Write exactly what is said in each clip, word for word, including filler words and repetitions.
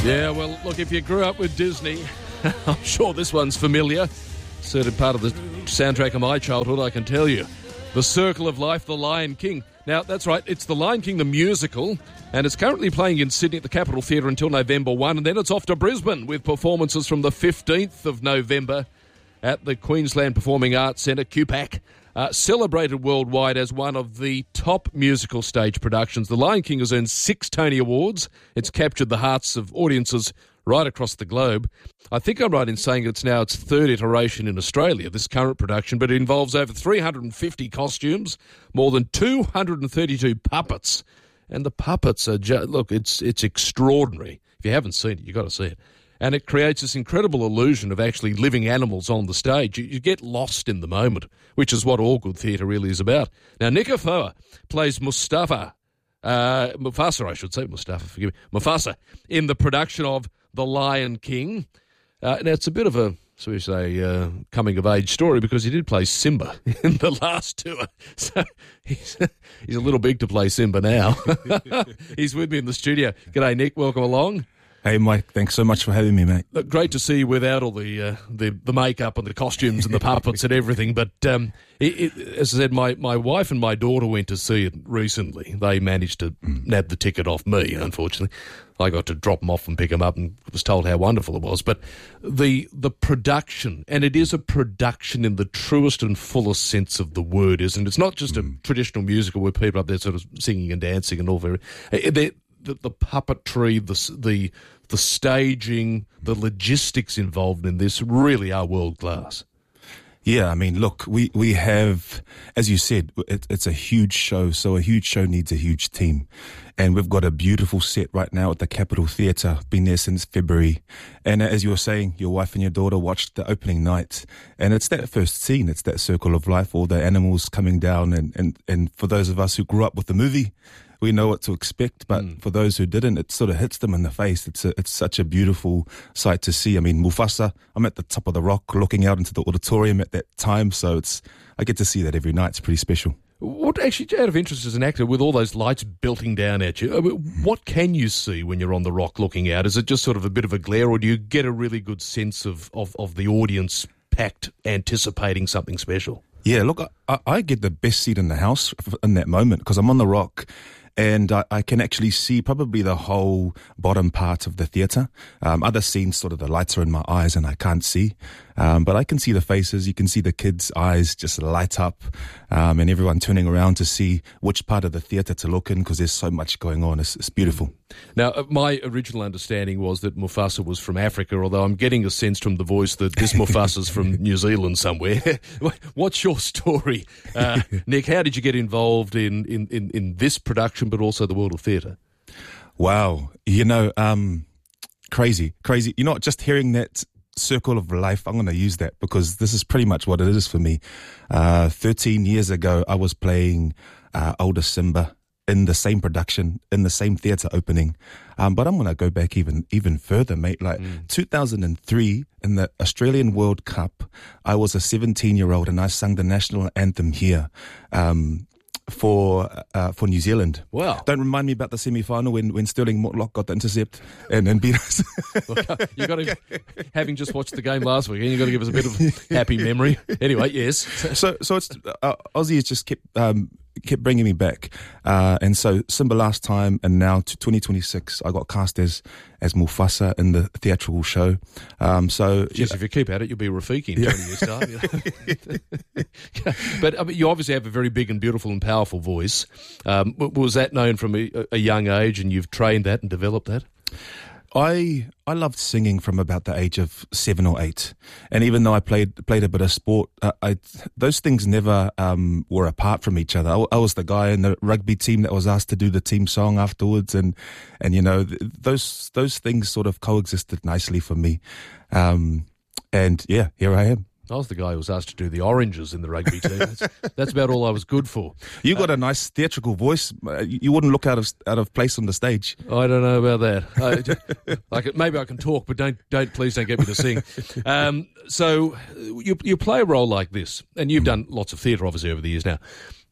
Yeah, well, look, if you grew up with Disney, I'm sure this one's familiar. Certainly part of the soundtrack of my childhood, I can tell you. The Circle of Life, The Lion King. Now, that's right, it's The Lion King, the musical, and it's currently playing in Sydney at the Capitol Theatre until November first, and then it's off to Brisbane with performances from the fifteenth of November at the Queensland Performing Arts Centre, Q PAC. Uh, celebrated worldwide as one of the top musical stage productions. The Lion King has earned six Tony Awards. It's captured the hearts of audiences right across the globe. I think I'm right in saying it's now its third iteration in Australia, this current production, but it involves over three hundred fifty costumes, more than two hundred thirty-two puppets. And the puppets are, ju- look, it's it's extraordinary. If you haven't seen it, you've got to see it. And it creates this incredible illusion of actually living animals on the stage. You, you get lost in the moment, which is what all good theatre really is about. Now, Nick Afua plays Mustafa, uh, Mufasa, I should say, Mustafa, forgive me, Mufasa, in the production of The Lion King. Uh, now, it's a bit of a, so we say, uh, coming-of-age story because he did play Simba in the last tour. So he's, he's a little big to play Simba now. He's with me in the studio. G'day, Nick. Welcome along. Hey, Mike, thanks so much for having me, mate. Look, great to see you without all the uh, the, the makeup and the costumes and the puppets and everything. But um, it, it, as I said, my, my wife and my daughter went to see it recently. They managed to nab the ticket off me, unfortunately. I got to drop them off and pick them up and was told how wonderful it was. But the the production, and it is a production in the truest and fullest sense of the word, isn't it? It's not just a mm. traditional musical where people are up there sort of singing and dancing and all very... The, the puppetry, the the the staging, the logistics involved in this really are world class. Yeah, I mean, look, we, we have, as you said, it, it's a huge show, so a huge show needs a huge team. And we've got a beautiful set right now at the Capitol Theatre, been there since February. And as you were saying, your wife and your daughter watched the opening night. And it's that first scene, it's that circle of life, all the animals coming down. And, and, and for those of us who grew up with the movie, we know what to expect, but mm. for those who didn't, it sort of hits them in the face. It's a, it's such a beautiful sight to see. I mean, Mufasa, I'm at the top of the rock looking out into the auditorium at that time, so it's I get to see that every night. It's pretty special. What actually, out of interest as an actor, with all those lights belting down at you, what can you see when you're on the rock looking out? Is it just sort of a bit of a glare, or do you get a really good sense of, of, of the audience packed, anticipating something special? Yeah, look, I, I get the best seat in the house in that moment because I'm on the rock. And I, I can actually see probably the whole bottom part of the theatre. Um, other scenes, sort of the lights are in my eyes and I can't see. Um, but I can see the faces. You can see the kids' eyes just light up, um, and everyone turning around to see which part of the theatre to look in because there's so much going on. It's, it's beautiful. Now, my original understanding was that Mufasa was from Africa, although I'm getting a sense from the voice that this Mufasa's from New Zealand somewhere. What's your story, uh, Nick? How did you get involved in, in, in, in this production, but also the world of theatre? Wow. You know, um, crazy, crazy. You know, just hearing that circle of life, I'm going to use that because this is pretty much what it is for me. Uh, thirteen years ago, I was playing uh, older Simba in the same production, in the same theatre opening. Um, but I'm going to go back even even further, mate. Like mm. two thousand three, in the Australian World Cup, I was a seventeen-year-old and I sang the national anthem here. Um for uh, for New Zealand. Wow. Don't remind me about the semi-final when, when Sterling Mortlock got the intercept and, and beat us. Look, you got to, having just watched the game last weekend, you've got to give us a bit of happy memory. Anyway, yes. So so it's uh, Aussie has just kept um, kept bringing me back. Uh, and so Simba last time and now to twenty twenty-six, I got cast as as Mufasa in the theatrical show. Um, so Jeez, if you keep at it, you'll be Rafiki in twenty years' time. But I mean, you obviously have a very big and beautiful and powerful voice. Um, was that known from a, a young age, and you've trained that and developed that? I I loved singing from about the age of seven or eight, and even though I played played a bit of sport, uh, I those things never um, were apart from each other. I, I was the guy in the rugby team that was asked to do the team song afterwards, and and you know th- those those things sort of coexisted nicely for me, um, and yeah, here I am. I was the guy who was asked to do the oranges in the rugby team. That's, that's about all I was good for. You got uh, a nice theatrical voice. You wouldn't look out of out of place on the stage. I don't know about that. I, I can, maybe I can talk, but don't don't please don't get me to sing. Um, so you you play a role like this, and you've done lots of theatre obviously over the years now.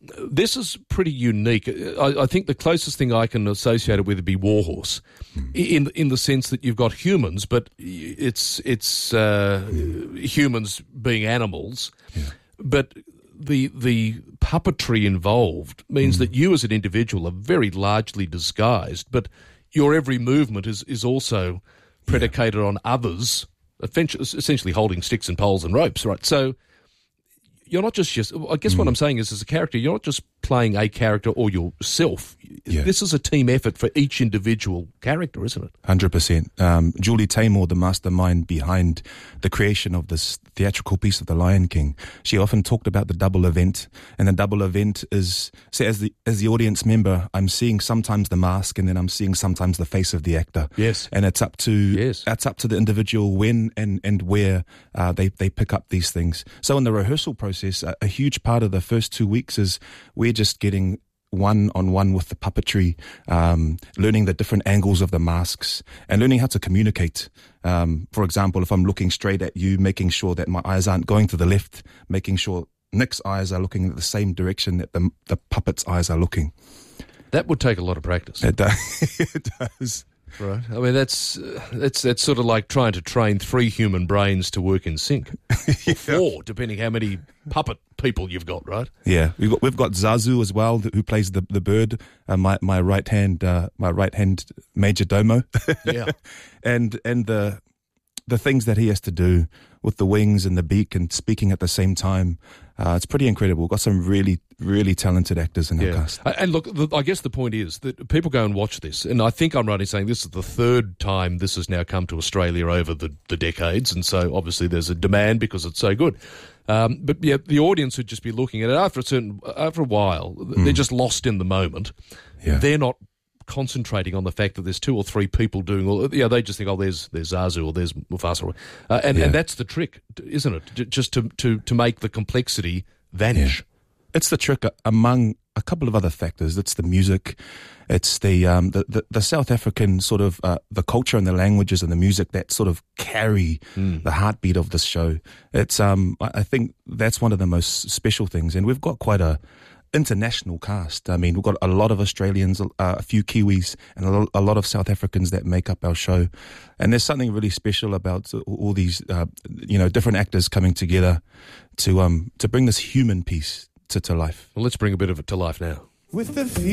this is pretty unique. I, I think the closest thing I can associate it with would be Warhorse, mm. in in the sense that you've got humans, but it's it's uh, humans being animals, yeah. but the the puppetry involved means mm. that you as an individual are very largely disguised, but your every movement is is also predicated yeah. on others, essentially holding sticks and poles and ropes, right? So you're not just, just I guess mm. what I'm saying is, as a character, you're not just playing a character or yourself. Yeah. This is a team effort for each individual character, isn't it? one hundred percent. Um, Julie Taymor, the mastermind behind the creation of this theatrical piece of The Lion King, she often talked about the double event. And the double event is, say, as the as the audience member, I'm seeing sometimes the mask and then I'm seeing sometimes the face of the actor. Yes. And it's up to yes. it's up to the individual when and, and where uh, they, they pick up these things. So in the rehearsal process, a, a huge part of the first two weeks is we're just getting one-on-one with the puppetry, um, learning the different angles of the masks and learning how to communicate. Um, for example, if I'm looking straight at you, making sure that my eyes aren't going to the left, making sure Nick's eyes are looking at the same direction that the, the puppet's eyes are looking. That would take a lot of practice. It does. It does. Right. I mean, that's uh, that's that's sort of like trying to train three human brains to work in sync, yeah. or four, depending how many puppet people you've got. Right. Yeah, we've got we've got Zazu as well, who plays the the bird. Uh, my my right hand, uh, my right hand major domo. Yeah. and and the the things that he has to do with the wings and the beak and speaking at the same time. Uh, it's pretty incredible. We've got some really, really talented actors in our yeah. cast. And look, the, I guess the point is that people go and watch this, and I think I'm right in saying this is the third time this has now come to Australia over the, the decades, and so obviously there's a demand because it's so good. Um, but yeah, the audience would just be looking at it after a certain, after a while, mm. they're just lost in the moment. Yeah. They're not concentrating on the fact that there's two or three people doing all. Yeah, they just think, oh, there's there's Zazu or there's Mufasa, uh, and yeah. and that's the trick, isn't it? Just to to to make the complexity vanish. Yeah. It's the trick among a couple of other factors. It's the music, it's the um the, the, the South African sort of uh, the culture and the languages and the music that sort of carry mm. the heartbeat of this show. It's um I think that's one of the most special things, and we've got quite a international cast. I mean, we've got a lot of Australians, uh, a few Kiwis, and a lot, a lot of South Africans that make up our show. And there's something really special about all these, uh, you know, different actors coming together to um to bring this human piece to, to life. Well, let's bring a bit of it to life now. With the